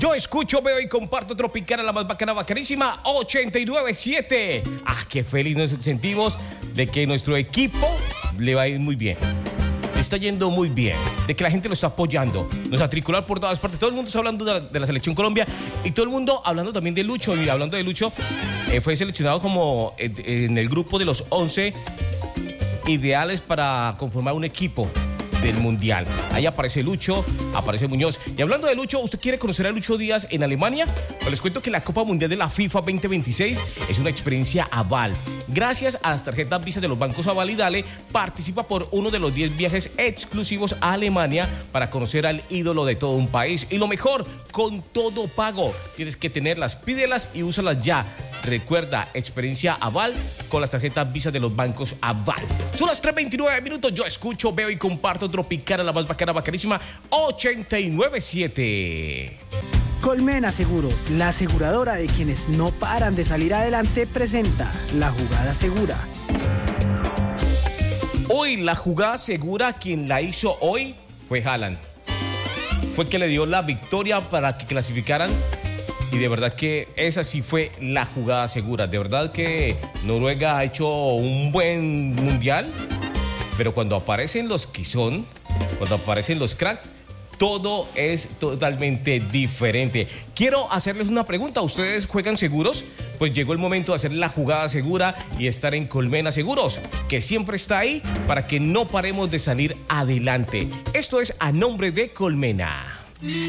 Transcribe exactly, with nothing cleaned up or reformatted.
Yo escucho, veo y comparto Tropicana, la más bacana, bacanísima, ochenta y nueve punto siete. Ah, qué feliz nos sentimos de que nuestro equipo le va a ir muy bien. Le está yendo muy bien, de que la gente lo está apoyando. Nos atricular por todas partes. Todo el mundo está hablando de la, de la selección Colombia y todo el mundo hablando también de Lucho. Y hablando de Lucho, eh, fue seleccionado como en, en el grupo de los once ideales para conformar un equipo del Mundial. Ahí aparece Lucho, aparece Muñoz. Y hablando de Lucho, ¿usted quiere conocer a Lucho Díaz en Alemania? Pues les cuento que la Copa Mundial de la FIFA veinte veintiséis es una experiencia Aval. Gracias a las tarjetas Visa de los bancos Aval y Dale, participa por uno de los diez viajes exclusivos a Alemania para conocer al ídolo de todo un país. Y lo mejor, con todo pago. Tienes que tenerlas, pídelas y úsalas ya. Recuerda, experiencia Aval con las tarjetas Visa de los bancos Aval. Son las tres veintinueve minutos. Yo escucho, veo y comparto Tropicana, la más bacana, bacanísima, ochenta y nueve punto siete. Colmena Seguros, la aseguradora de quienes no paran de salir adelante, presenta La Jugada Segura. Hoy la jugada segura, quien la hizo hoy fue Haaland. Fue que le dio la victoria para que clasificaran. Y de verdad que esa sí fue la jugada segura. De verdad que Noruega ha hecho un buen mundial. Pero cuando aparecen los que son, cuando aparecen los cracks, todo es totalmente diferente. Quiero hacerles una pregunta. ¿Ustedes juegan seguros? Pues llegó el momento de hacer la jugada segura y estar en Colmena Seguros, que siempre está ahí para que no paremos de salir adelante. Esto es a nombre de Colmena.